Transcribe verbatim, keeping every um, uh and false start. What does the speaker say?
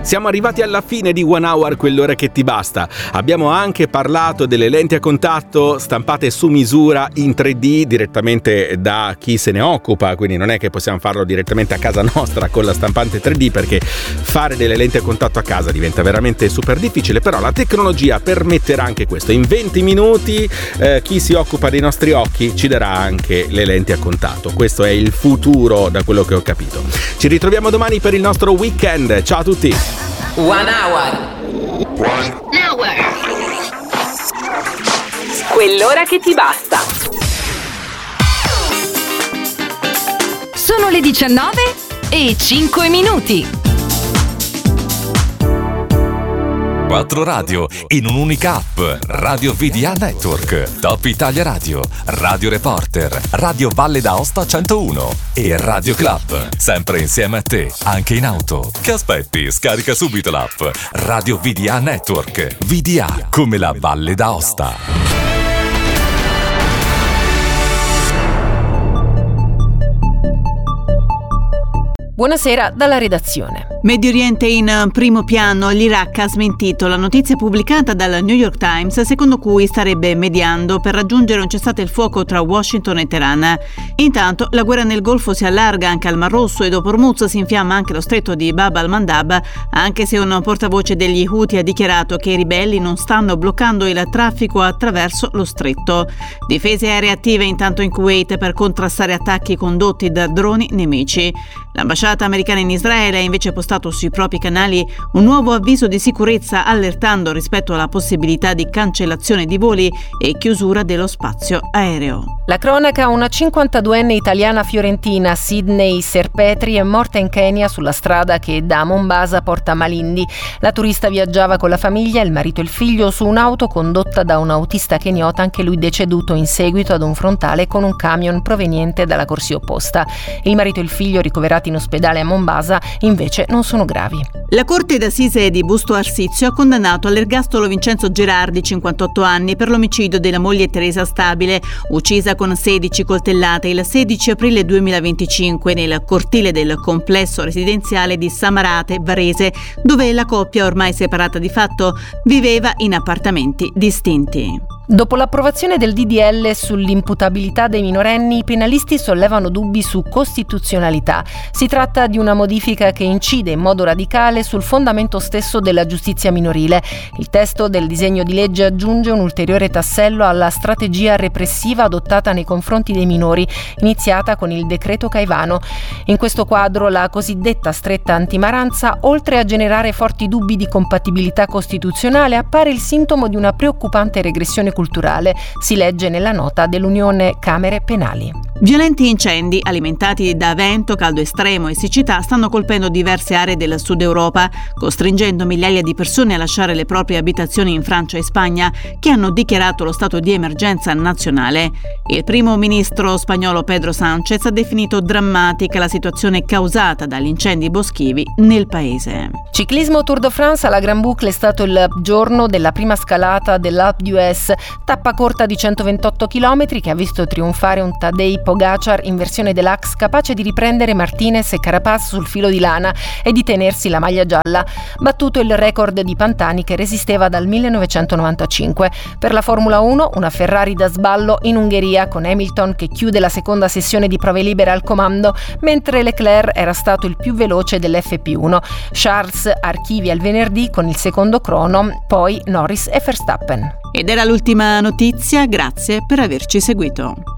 Siamo arrivati alla fine di One Hour, quell'ora che ti basta. Abbiamo anche parlato delle lenti a contatto stampate su misura in tre D direttamente da chi se ne occupa, quindi non è che possiamo farlo direttamente a casa nostra con la stampante tre D, perché fare delle lenti a contatto a casa diventa veramente super difficile, però la tecnologia permetterà anche questo. In venti minuti eh, chi si occupa dei nostri occhi ci darà anche le lenti a contatto. Questo è il futuro, da quello che ho capito. Ci ritroviamo domani per il nostro weekend. Ciao a tutti. One Hour. One Hour. Quell'ora che ti basta. Sono le diciannove e cinque minuti. Quattro radio in un'unica app. Radio V D A Network, Top Italia Radio, Radio Reporter, Radio Valle d'Aosta centouno e Radio Club. Sempre insieme a te, anche in auto. Che aspetti? Scarica subito l'app Radio V D A Network. V D A come la Valle d'Aosta. Buonasera dalla redazione. Medio Oriente in primo piano. L'Iraq ha smentito la notizia pubblicata dal New York Times secondo cui starebbe mediando per raggiungere un cessate il fuoco tra Washington e Teheran. Intanto la guerra nel Golfo si allarga anche al Mar Rosso e dopo Hormuz si infiamma anche lo stretto di Bab al-Mandab, anche se un portavoce degli Houthi ha dichiarato che i ribelli non stanno bloccando il traffico attraverso lo stretto. Difese aeree attive intanto in Kuwait per contrastare attacchi condotti da droni nemici. L'ambasciata americana in Israele ha invece postato sui propri canali un nuovo avviso di sicurezza allertando rispetto alla possibilità di cancellazione di voli e chiusura dello spazio aereo. La cronaca: una cinquantaduenne italiana fiorentina, Sydney Serpetri, è morta in Kenya sulla strada che da Mombasa porta a Malindi. La turista viaggiava con la famiglia, il marito e il figlio, su un'auto condotta da un autista keniota, anche lui deceduto in seguito ad un frontale con un camion proveniente dalla corsia opposta. Il marito e il figlio, ricoverati in ospedale a Mombasa, invece non sono gravi. La Corte d'Assise di Busto Arsizio ha condannato all'ergastolo Vincenzo Gerardi, cinquantotto anni, per l'omicidio della moglie Teresa Stabile, uccisa con sedici coltellate il sedici aprile duemilaventicinque nel cortile del complesso residenziale di Samarate, Varese, dove la coppia, ormai separata di fatto, viveva in appartamenti distinti. Dopo l'approvazione del D D L sull'imputabilità dei minorenni, i penalisti sollevano dubbi su costituzionalità. Si tratta di una modifica che incide in modo radicale sul fondamento stesso della giustizia minorile. Il testo del disegno di legge aggiunge un ulteriore tassello alla strategia repressiva adottata nei confronti dei minori, iniziata con il decreto Caivano. In questo quadro, la cosiddetta stretta antimaranza, oltre a generare forti dubbi di compatibilità costituzionale, appare il sintomo di una preoccupante regressione culturale, si legge nella nota dell'Unione Camere Penali. Violenti incendi alimentati da vento, caldo estremo e siccità stanno colpendo diverse aree del sud Europa, costringendo migliaia di persone a lasciare le proprie abitazioni in Francia e Spagna, che hanno dichiarato lo stato di emergenza nazionale. Il primo ministro spagnolo Pedro Sánchez ha definito drammatica la situazione causata dagli incendi boschivi nel paese. Ciclismo Tour de France. Alla Gran Boucle è stato il giorno della prima scalata dell'Alpe d'Huez, tappa corta di centoventotto chilometri che ha visto trionfare un Tadej Pogacar in versione deluxe, capace di riprendere Martinez e Carapaz sul filo di lana e di tenersi la maglia gialla, battuto il record di Pantani che resisteva dal millenovecentonovantacinque. Per la Formula uno, una Ferrari da sballo in Ungheria, con Hamilton che chiude la seconda sessione di prove libere al comando, mentre Leclerc era stato il più veloce dell'F P uno. Charles archivia il venerdì con il secondo crono, poi Norris e Verstappen. Ed era l'ultima notizia, grazie per averci seguito.